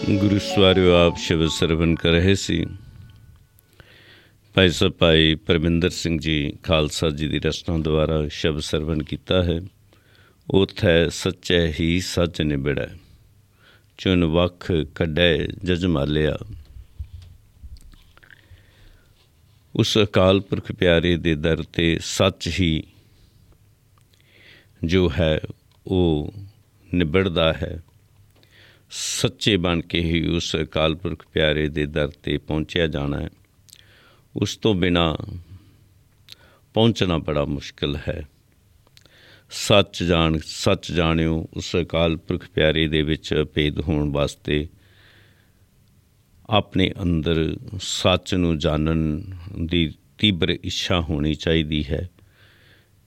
ਗੁਰੂ ਸਵਾਰਿਓ ਆਪ ਸ਼ਬਦ ਸਰਵਨ ਕਰ ਰਹੇ ਸੀ। ਭਾਈ ਸਾਹਿਬ ਭਾਈ ਪਰਮਿੰਦਰ ਸਿੰਘ ਜੀ ਖਾਲਸਾ ਜੀ ਦੀ ਰਚਨਾ ਦੁਆਰਾ ਸ਼ਬਦ ਸਰਵਨ ਕੀਤਾ ਹੈ। ਉਥੈ ਸੱਚੈ ਹੀ ਸੱਚ ਨਿਬੜੈ, ਚੁਨ ਵੱਖ ਕੱਢੈ ਜਜਮਾਲਿਆ। ਉਸ ਅਕਾਲ ਪੁਰਖ ਪਿਆਰੇ ਦੇ ਦਰ 'ਤੇ ਸੱਚ ਹੀ ਜੋ ਹੈ ਉਹ ਨਿਬੜਦਾ ਹੈ। ਸੱਚੇ ਬਣ ਕੇ ਹੀ ਉਸ ਅਕਾਲ ਪੁਰਖ ਪਿਆਰੇ ਦੇ ਦਰ 'ਤੇ ਪਹੁੰਚਿਆ ਜਾਣਾ ਹੈ। ਉਸ ਤੋਂ ਬਿਨਾਂ ਪਹੁੰਚਣਾ ਬੜਾ ਮੁਸ਼ਕਿਲ ਹੈ। ਸੱਚ ਜਾਣਿਓ। ਉਸ ਅਕਾਲ ਪੁਰਖ ਪਿਆਰੇ ਦੇ ਵਿੱਚ ਭੇਦ ਹੋਣ ਵਾਸਤੇ ਆਪਣੇ ਅੰਦਰ ਸੱਚ ਨੂੰ ਜਾਣਨ ਦੀ ਤੀਬਰ ਇੱਛਾ ਹੋਣੀ ਚਾਹੀਦੀ ਹੈ।